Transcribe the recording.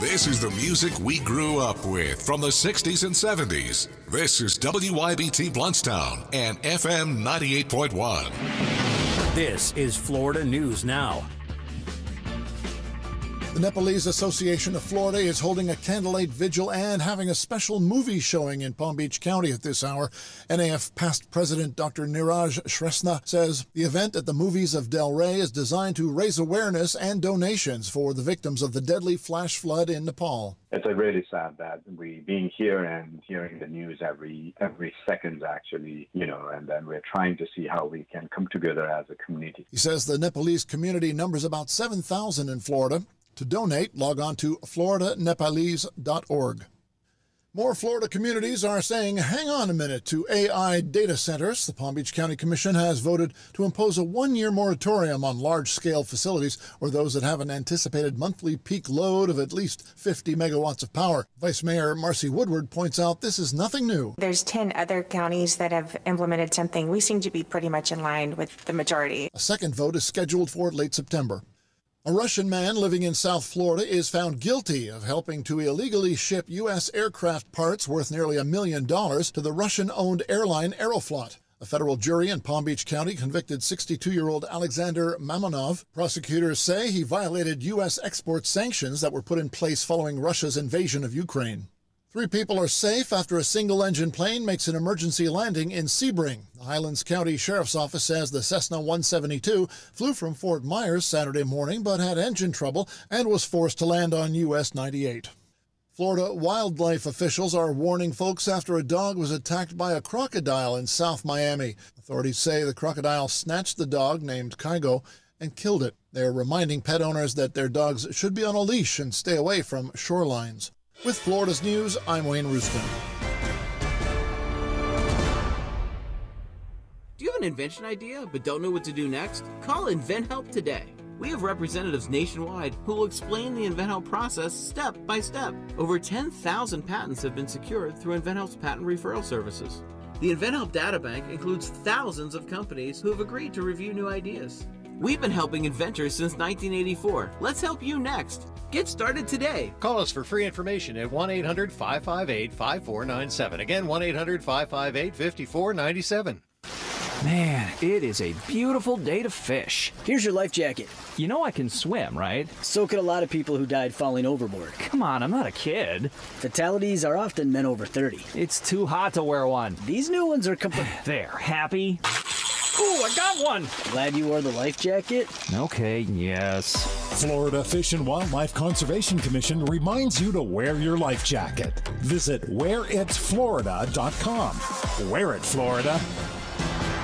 This is the music we grew up with from the 60s and 70s. This is WYBT Bluntstown and FM 98.1. This is Florida News Now. The Nepalese Association of Florida is holding a candlelight vigil and having a special movie showing in Palm Beach County at this hour. NAF past president Dr. Niraj Shrestha says the event at the Movies of Del Rey is designed to raise awareness and donations for the victims of the deadly flash flood in Nepal. It's really sad that we being here and hearing the news every second, actually, and then we're trying to see how we can come together as a community. He says the Nepalese community numbers about 7,000 in Florida. To donate, log on to FloridaNepalese.org. More Florida communities are saying, hang on a minute to AI data centers. The Palm Beach County Commission has voted to impose a one-year moratorium on large-scale facilities or those that have an anticipated monthly peak load of at least 50 megawatts of power. Vice Mayor Marcy Woodward points out this is nothing new. There's 10 other counties that have implemented something. We seem to be pretty much in line with the majority. A second vote is scheduled for late September. A Russian man living in South Florida is found guilty of helping to illegally ship U.S. aircraft parts worth nearly $1 million to the Russian-owned airline Aeroflot. A federal jury in Palm Beach County convicted 62-year-old Alexander Mamonov. Prosecutors say he violated U.S. export sanctions that were put in place following Russia's invasion of Ukraine. 3 people are safe after a single-engine plane makes an emergency landing in Sebring. The Highlands County Sheriff's Office says the Cessna 172 flew from Fort Myers Saturday morning but had engine trouble and was forced to land on US 98. Florida wildlife officials are warning folks after a dog was attacked by a crocodile in South Miami. Authorities say the crocodile snatched the dog, named Kygo, and killed it. They're reminding pet owners that their dogs should be on a leash and stay away from shorelines. With Florida's News, I'm Wayne Ruskin. Do you have an invention idea but don't know what to do next? Call InventHelp today. We have representatives nationwide who will explain the InventHelp process step by step. Over 10,000 patents have been secured through InventHelp's patent referral services. The InventHelp databank includes thousands of companies who have agreed to review new ideas. We've been helping inventors since 1984. Let's help you next. Get started today. Call us for free information at 1-800-558-5497. Again, 1-800-558-5497. Man, it is a beautiful day to fish. Here's your life jacket. You know I can swim, right? So could a lot of people who died falling overboard. Come on, I'm not a kid. Fatalities are often men over 30. It's too hot to wear one. These new ones are There, happy? Ooh, I got one! Glad you wore the life jacket? Okay, yes. Florida Fish and Wildlife Conservation Commission reminds you to wear your life jacket. Visit wearitflorida.com. Wear it, Florida.